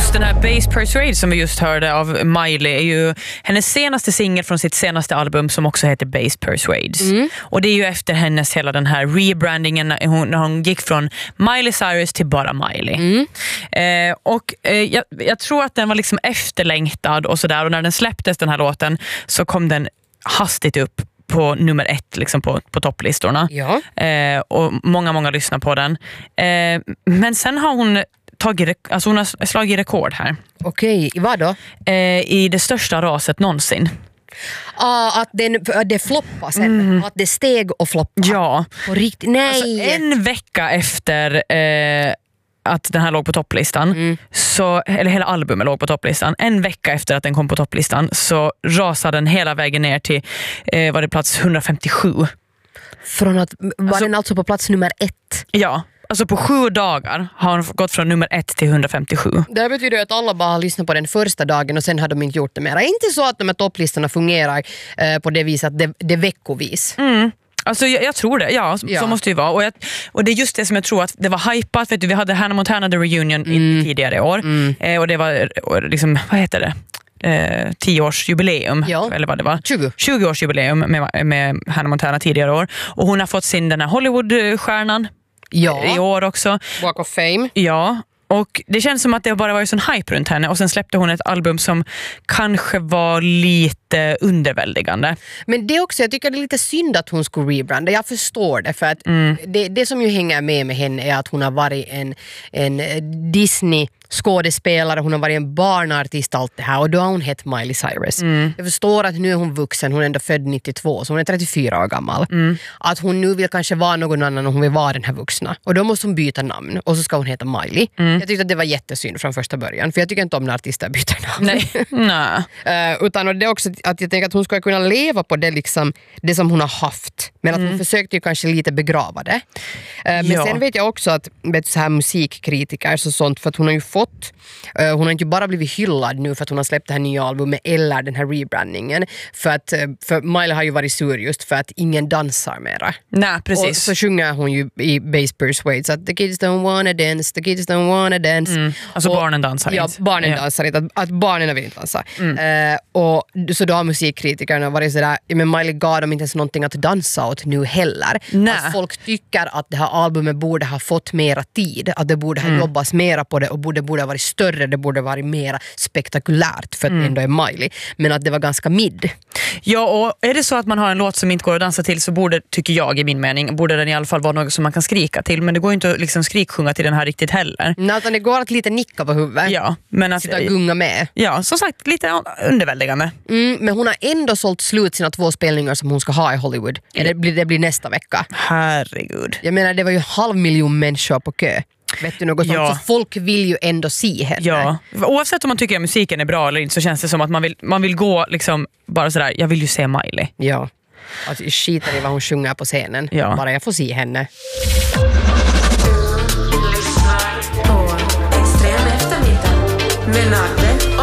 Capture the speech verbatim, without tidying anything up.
just den här Base Persuade som vi just hörde av Miley är ju hennes senaste singel från sitt senaste album som också heter Base Persuades. Mm. Och det är ju efter hennes hela den här rebrandingen när hon, när hon gick från Miley Cyrus till bara Miley. Mm. Eh, och eh, jag, jag tror att den var liksom efterlängtad och sådär, och när den släpptes den här låten så kom den hastigt upp på nummer ett liksom på, på topplistorna. Ja. Eh, och många, många lyssnar på den. Eh, men sen har hon tagit, alltså hon har slagit rekord här. Okej, i vad då? Eh, I det största raset någonsin. Ah, att den, det floppade sen. Mm. Att det steg och floppade. Ja. Och riktigt, nej. Alltså, en vecka efter eh, att den här låg på topplistan, mm. så, eller hela albumet låg på topplistan, en vecka efter att den kom på topplistan så rasade den hela vägen ner till eh, var det plats hundrafemtiosju. Från att, var alltså, den alltså på plats nummer ett? Ja. Alltså på sju dagar har hon gått från nummer ett till hundrafemtiosju. Det betyder att alla bara har lyssnat på den första dagen och sen har de inte gjort det mer. Det är inte så att de här topplistorna fungerar eh, på det viset att det, det är veckovis. Mm. Alltså jag, jag tror det, ja, ja. Så måste det ju vara. Och, jag, och det är just det som jag tror att det var hypat. Vet du, vi hade Hannah Montana The Reunion mm. i, tidigare år. Mm. Eh, och det var liksom, vad heter det? Eh, tioårsjubileum ja. Eller vad det var. tjugo. tjugo-årsjubileum med, med Hannah Montana tidigare år. Och hon har fått sin den här Hollywood-stjärnan ja. i år också. Walk of Fame. Ja. Och det känns som att det bara var en sån hype runt henne. Och sen släppte hon ett album som kanske var lite underväldigande. Men det också, jag tycker det är lite synd att hon skulle rebranda. Jag förstår det, för att mm. det, det som ju hänger med med henne är att hon har varit en, en Disney skådespelare, hon har varit en barnartist, allt det här, och då har hon hett Miley Cyrus. Mm. Jag förstår att nu är hon vuxen, hon är ändå född nittiotvå, så hon är trettiofyra år gammal. Mm. Att hon nu vill kanske vara någon annan och hon vill vara den här vuxna. Och då måste hon byta namn, och så ska hon heta Miley. Mm. Jag tyckte att det var jättesynd från första början, för jag tycker inte om när artister byter namn. Nej. Nej. uh, utan och det är också att jag tänker att hon ska kunna leva på det, liksom, det som hon har haft. Men att hon mm. försökte ju kanske lite begrava det. Uh, men ja. Sen vet jag också att vet, så här musikkritiker och sånt, för att hon har ju fått Uh, hon har inte bara blivit hyllad nu för att hon har släppt det här nya albumet eller den här rebrandingen, för att uh, för Miley har ju varit sur just för att ingen dansar mera. Nej, precis. Och så sjunger hon ju i Base Persuade så att the kids don't wanna dance, the kids don't wanna dance. Mm. Alltså och, barnen dansar ja, inte. barnen ja. dansar inte. Att, att barnen vill inte dansa. Mm. Uh, och så då har musikkritikerna varit sådär, men Miley gav dem inte ens någonting att dansa åt nu heller. Nej. Att folk tycker att det här albumet borde ha fått mera tid, att det borde ha mm. jobbats mera på det och borde, borde ha varit större, det borde vara mer spektakulärt för att mm. det ändå är Miley, men att det var ganska mid. Ja, och är det så att man har en låt som inte går att dansa till, så borde, tycker jag i min mening, borde den i alla fall vara något som man kan skrika till, men det går ju inte att liksom skriksjunga till den här riktigt heller. Nej, utan det går att lite nicka på huvudet. Ja, men att sitta och gunga med. Ja, som sagt, lite underväldigande. Mm, men hon har ändå sålt slut sina två spelningar som hon ska ha i Hollywood. Mm. Det, blir, det blir nästa vecka. Herregud. Jag menar, det var ju halv miljon människor på kö. Vet du något ja. sånt? Så folk vill ju ändå se henne. Ja. Oavsett om man tycker att musiken är bra eller inte, så känns det som att man vill, man vill gå liksom bara sådär, jag vill ju se Miley. Ja. Alltså, jag skiter i vad hon sjunger på scenen. Ja. Bara jag får se henne. Lyssnar på Extrem eftermiddag med Nagge